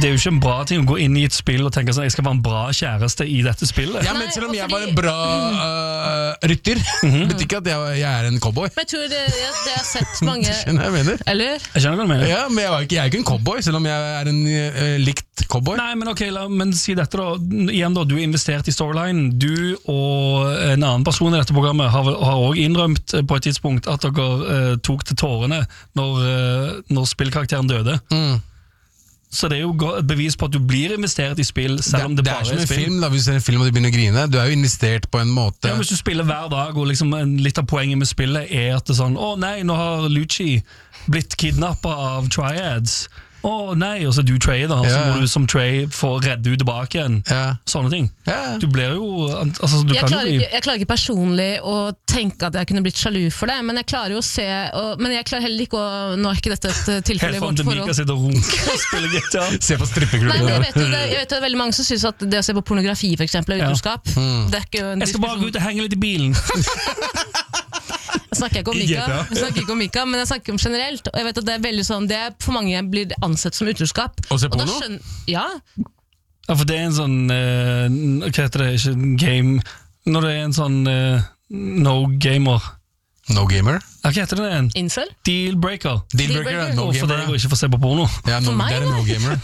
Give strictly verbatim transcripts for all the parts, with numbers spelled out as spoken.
det er jo ikke en bra ting å gå inn i et spill og tenke sånn, jeg skal være en bra kjæreste i dette spillet. Ja, men selv om jeg var en bra uh, rytter, mm-hmm. betyr ikke at jeg, jeg er en cowboy. Men jeg tror det, jeg, det har sett mange... Skjønner jeg mener? Eller? Jeg skjønner hva du mener. Ja, men jeg, var ikke, jeg er ikke en cowboy, selv om jeg er en uh, likt cowboy. Nei, men ok, la, men si dette da. Igjen da, du har investert i storyline. Du og en annen person i dette programmet har, har også innrømt på et tidspunkt at dere uh, tok til tårene når, uh, når spillkarakteren døde. Mm. Så det er jo et bevis på at du blir investert i spill, selv om det, det bare er spill. Det er som en spill. film, da, hvis du ser en film og du begynner å grine. Du er jo investert på en måte. Ja, hvis du spiller hver dag, og liksom en, litt av poenget med spillet er at det er sånn, å nei, nå har Lucci blitt kidnappet av Triads. Å oh, nei, og så er du Trey da, ja. så må du som Trey få redde ut tilbake igjen. Ja. Sånne ting. Ja. Du blir jo... Altså, du jeg, kan klarer jo bli... ikke, jeg klarer ikke personlig å tenke at jeg kunne blitt sjalu for det, men jeg klarer jo å se, og, men jeg klarer heller ikke å... Nå er ikke dette et tilfelle i vårt forhold. Helt for at Mika sitter og runker og spiller G T A. Se på strippeklubben. Nei, men jeg vet jo det, jeg vet jo det er veldig mange som synes at det å se på pornografi for eksempel er utroskap. Ja. Mm. Det er ikke en jeg skal bare gå ut og henge litt i bilen. Jeg snakker ikke om Mika, jeg snakker ikke om Mika, men jeg snakker om generelt. Og jeg vet at det er veldig sånn, det er, for mange blir ansett som utroskap. Og se porno? Skjønner, ja. Ja, for det er en sånn uh, hva heter det, ikke en game når det er en sånn uh, no-gamer. No-gamer? Ja, hva heter det en? Incel? Deal-breaker. Deal-breaker, no-gamer. Og for deg å ikke få se på porno. Ja, no, meg, det er en no-gamer.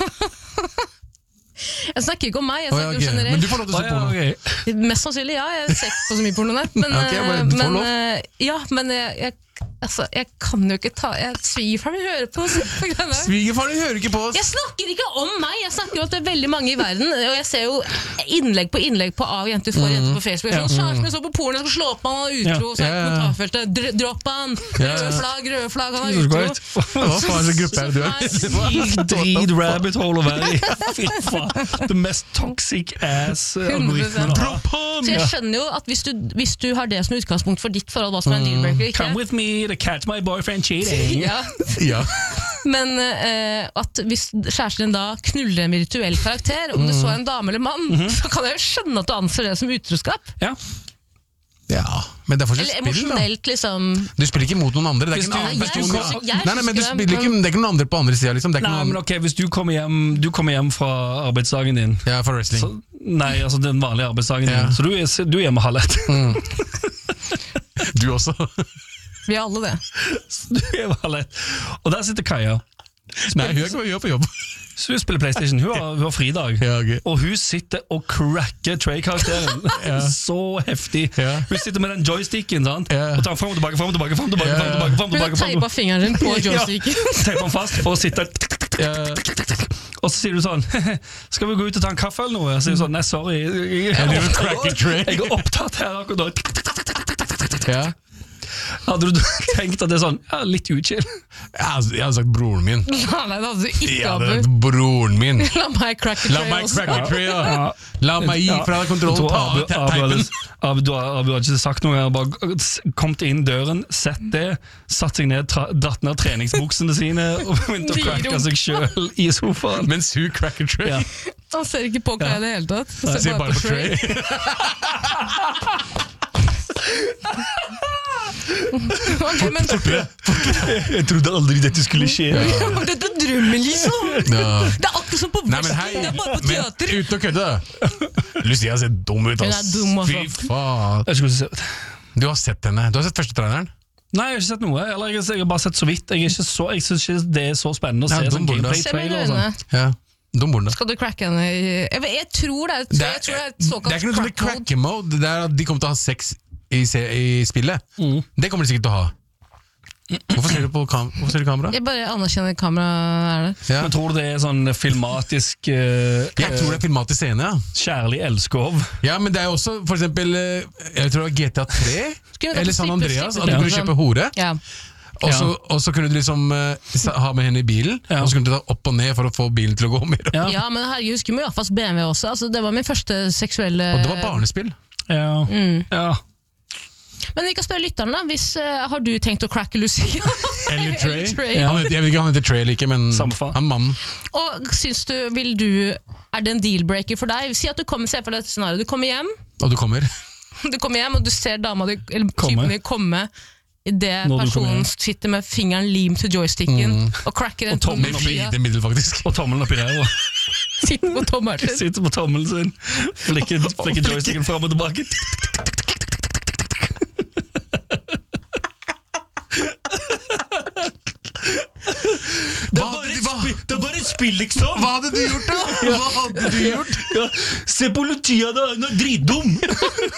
Jeg snakker ikke om meg, jeg snakker oh, ja, om okay. generelt. Men du får lov til å se porno. Oh, ja, okay. Mest sannsynlig, ja. Jeg ser ikke på så mye porno, nei. Men, okay, bare, du får men, lov. ja, men jeg, jeg, altså, jeg kan jo ikke ta jeg, Svigerfar vil høre på oss. Svigerfar hører ikke på oss. Jeg snakker ikke om meg, jeg snakker om at det er veldig mange i verden. Og jeg ser jo innlegg på innlegg på av jenter for mm. jenter på Facebook. Jeg sånn, Kjæresten min så på porno, jeg skal slå opp han, han er utro. Så er det kommentarfeltet, Dr dropp han, røde flagg, røde flagg, han er utro. Hva faen så gruppe er det du er? Drit rabbit hole å være i. Fy faen. Det mest toxic ass algoritmen å ha. Så jeg skjønner jo at hvis du, hvis du har det som utgangspunkt for ditt forhold, hva som er en dealbreaker, ikke? Come with me to catch my boyfriend cheating. Ja. Ja. Men uh, at hvis kjæresten din da knuller en virtuell karakter, om det så er en dame eller mann, mm-hmm. så kan jeg jo skjønne at du anser det som utroskap. Ja. Ja, men det er fortsatt eller spill, da. Emosjonelt, liksom. Du spiller ikke mot noen andre. Det er ikke en annen person. Nei, nei, men du spiller ikke, det er ikke noen andre på andre siden, liksom. Det er ikke nei, noen... men ok, hvis du kommer hjem, du kommer hjem fra arbeidsdagen din. Ja, for wrestling. Så, nei, altså den vanlige arbeidsdagen ja. din. Så du er, du er hjemme halv ett. Mm. Du også. Vi er alle det. Så du er hjemme halv ett. Og der sitter Kaja. Nei, hun er ikke på jobb. Så hun spiller PlayStation, hun har, hun har fridag, ja, okay. og hun sitter og cracker Trey-karakteren. Ja. Så heftig. Ja. Hun sitter med den joysticken, sant? Ja. Og tar frem og tilbake, frem og tilbake, frem og tilbake, frem og tilbake, frem og tilbake. Hun har teipet fingeren sin på joysticken. Ja. Teiper den fast for å sitte. Ja. Og så sier du sånn, skal vi gå ut og ta en kaffe eller noe? Jeg sier sånn, nei, sorry. Jeg er, opptatt, jeg er opptatt her akkurat nå. Ja. Hadde du tenkt at det er sånn, ja, litt utskill? Jeg hadde sagt broren min. Ja, nei, det hadde du ikke, jeg hadde sagt broren min. La meg crack a tray. La meg crack a tray, ja. La meg gi fra deg kontroll, ta av teipen. Abu hadde ikke sagt noe, han bare kom inn døren, sett det, satt seg ned, dratt ned treningsbuksene sine, og begynte å cracke seg selv i sofaen. Mens hun crack a tray. Ja. Han ser ikke på hva ja. Det hele tatt. Han ser bare på tray. Okay, men... fortere, fortere. Jeg trodde aldri dette skulle skje. Ja. Dette er drømmen, liksom. Ja. Det er akkurat som på wrestling, det er bare på teater. Men uten å kødde. Lucia ser dum ut, ass. Dum, fy faen. Du har sett henne. Du har sett første traileren? Nei, jeg har ikke sett noe. Eller jeg har bare sett så vidt. Jeg, er ikke så, jeg synes ikke det er så spennende å se ja, sånn gameplay-trailer og sånn. Ja. Skal du cracke henne i... Jeg, jeg tror det er, det er, jeg tror det er et såkalt det er ikke noe som er crack-mode. Det er at de kommer til å ha sex i, i spillet. Mm. Det kommer de sikkert til å ha. Hvorfor ser du på kam Hvorfor ser du kamera? Jeg bare anerkjenner kamera er det. Ja. Men tror du det er sånn filmatisk uh, Jeg tror det er filmatisk scene, ja. Kjærlig elskov. Ja, men det er også for eksempel jeg tror det var G T A tre eller San Andreas, at du kunne kjøpe hore. Ja. Og så, og så kunne du liksom uh, ha med henne i bilen, ja. Og så kunne du ta opp og ned for å få bilen til å gå mer. Ja, ja men herregud, husker vi i hvert fall B M W også. Altså, det var min første seksuelle... Og det var barnespill. Ja, mm. ja. Men vi kan spørre lytterne da, hvis, uh, har du tenkt å cracke Lucia? Eller Trey. Trey. Ja. Han, jeg vet ikke om han heter Trey eller ikke, men han mannen. Og synes du, vil du, er det en dealbreaker for deg? Si at du kommer, se for deg et scenario, du kommer hjem. Og du kommer. Du kommer hjem, og du ser dama di, eller typen din komme, i det personen sitter med fingeren lim til joysticken, mm. og cracker en tommelen oppi, faktisk. og tommelen oppi ræva. Sitter på tommelen sin. Sitter på tommelen sin. Flikker, flikker joysticken fram og tilbake. Det er bare, hva, det er bare et spill, liksom. Hva hadde du gjort, da? Hva hadde du gjort? Ja, se politiet, da. Han er dritdum.